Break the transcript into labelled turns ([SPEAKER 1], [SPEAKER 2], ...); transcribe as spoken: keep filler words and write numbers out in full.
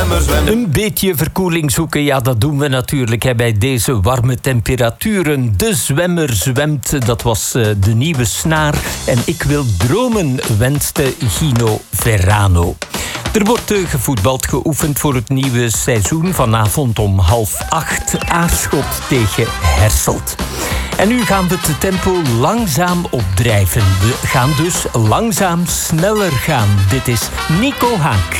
[SPEAKER 1] zwemmer, zwemmer.
[SPEAKER 2] Een beetje verkoeling zoeken, ja, dat doen we natuurlijk hè, bij deze warme temperaturen. De zwemmer zwemt, dat was uh, de nieuwe snaar. En ik wil dromen, wenste Gino Verrano. Er wordt uh, gevoetbald, geoefend voor het nieuwe seizoen. Vanavond om half acht, Aarschot tegen Herselt. En nu gaan we het tempo langzaam opdrijven. We gaan dus langzaam sneller gaan. Dit is Nico Haak.